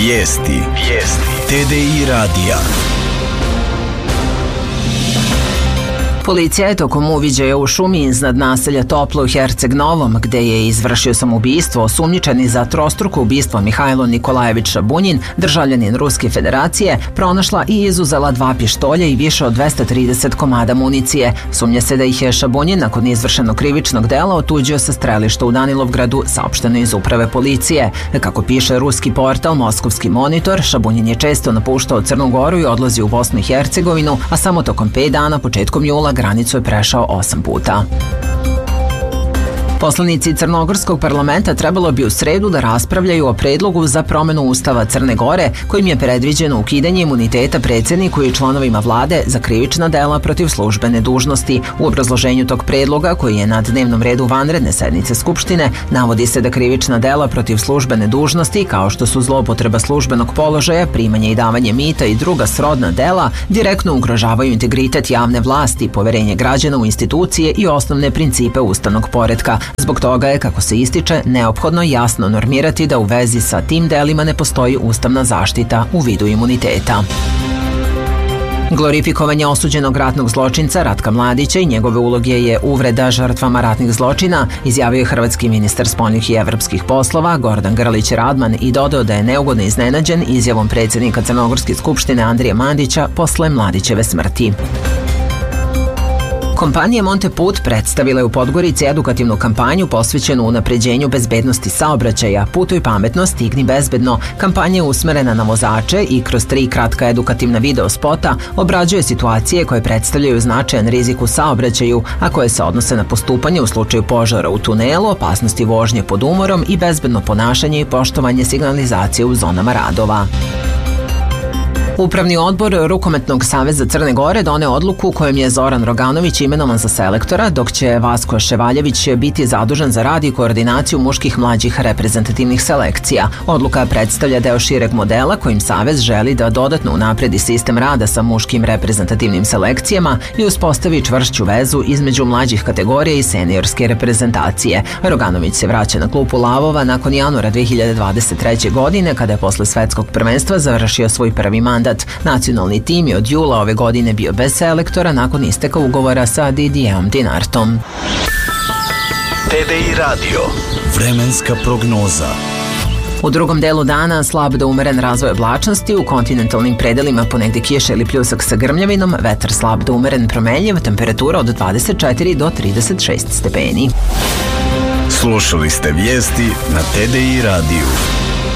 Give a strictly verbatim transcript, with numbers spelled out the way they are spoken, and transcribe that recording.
Vijesti. Vijesti. T D I radija. Policija je tokom uviđaja u šumi iznad naselja Toplo u Herceg Novom, gde je izvršio samoubistvo osumnjičeni za trostruko ubistvo Mihajlo Nikolajević Šabunjin, državljanin Ruske federacije, pronašla i izuzela dva pištolja i više od dvesta trideset komada municije. Sumnja se da ih je Šabunjin nakon izvršenog krivičnog dela otuđio sa strelišta u Danilovgradu, saopšteno iz uprave policije. Kako piše ruski portal Moskovski monitor, Šabunjin je često napuštao Crnu Goru i odlazio u Bosnu i Hercegovinu, a samo tokom pet dana početkom jula granicu je prešao osam puta. Poslanici Crnogorskog parlamenta trebalo bi u sredu da raspravljaju o predlogu za promenu Ustava Crne Gore, kojim je predviđeno ukidanje imuniteta predsjedniku i članovima vlade za krivična dela protiv službene dužnosti. U obrazloženju tog predloga, koji je na dnevnom redu vanredne sednice Skupštine, navodi se da krivična dela protiv službene dužnosti, kao što su zloupotreba službenog položaja, primanje i davanje mita i druga srodna dela, direktno ugrožavaju integritet javne vlasti, poverenje građana u institucije i osnovne principe ustavnog poretka. Zbog toga je, kako se ističe, neophodno jasno normirati da u vezi sa tim delima ne postoji ustavna zaštita u vidu imuniteta. Glorifikovanje osuđenog ratnog zločinca Ratka Mladića i njegove uloge je uvreda žrtvama ratnih zločina, izjavio je hrvatski ministar spoljnih i evropskih poslova Gordan Grlić Radman i dodao da je neugodno iznenađen izjavom predsjednika Crnogorske skupštine Andrije Mandića posle Mladićeve smrti. Kompanija Monteput predstavila je u Podgorici edukativnu kampanju posvećenu unapređenju bezbednosti saobraćaja. Putuj pametno, stigni bezbedno. Kampanja je usmerena na vozače i kroz tri kratka edukativna video spota obrađuje situacije koje predstavljaju značajan rizik u saobraćaju, a koje se odnose na postupanje u slučaju požara u tunelu, opasnosti vožnje pod umorom i bezbedno ponašanje i poštovanje signalizacije u zonama radova. Upravni odbor Rukometnog saveza Crne Gore doneo odluku kojom je Zoran Roganović imenovan za selektora, dok će Vasko Ševaljević biti zadužen za rad i koordinaciju muških mlađih reprezentativnih selekcija. Odluka predstavlja deo šireg modela kojim savez želi da dodatno unapredi sistem rada sa muškim reprezentativnim selekcijama i uspostavi čvršću vezu između mlađih kategorija i seniorske reprezentacije. Roganović se vraća na klupu lavova nakon januara dve hiljade dvadeset treće. godine, kada je posle svetskog prvenstva završio svoj prvi mandat. Nacionalni tim je od jula ove godine bio bez selektora nakon isteka ugovora sa Didierom Dinartom. T D I radio. Vremenska prognoza. U drugom delu dana slab do umeren razvoj oblačnosti, u kontinentalnim predelima ponegde kiša ili pljusak sa grmljavinom, vetar slab do umeren promenljiv, temperatura od dvadeset četiri do trideset šest stepeni. Slušali ste vijesti na T D I radiju.